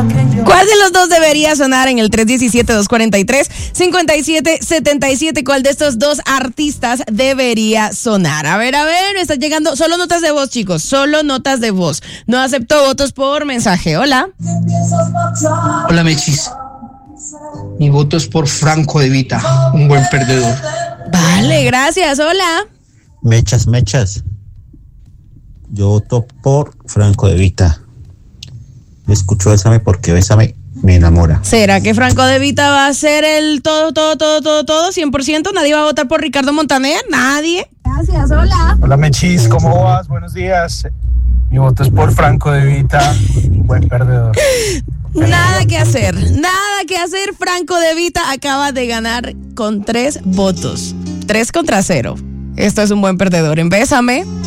¿Cuál de los dos debería sonar en el 317-243-5777? ¿Cuál de estos dos artistas debería sonar? A ver, está llegando. Solo notas de voz, chicos. Solo notas de voz. No acepto votos por mensaje. Hola. Hola, Mechis. Mi voto es por Franco De Vita, un buen perdedor. Vale, gracias. Hola. Mechas. Yo voto por Franco De Vita. Escucho Bésame porque Bésame me enamora. ¿Será que Franco De Vita va a ser el todo, 100%? ¿Nadie va a votar por Ricardo Montaner? ¿Nadie? Gracias, hola. Hola, Mechis, ¿cómo vas? Buenos días. Mi voto es por Franco De Vita, un buen perdedor. Nada que hacer. Franco De Vita acaba de ganar con 3 votos. 3 contra 0. Esto es un buen perdedor. En Bésame.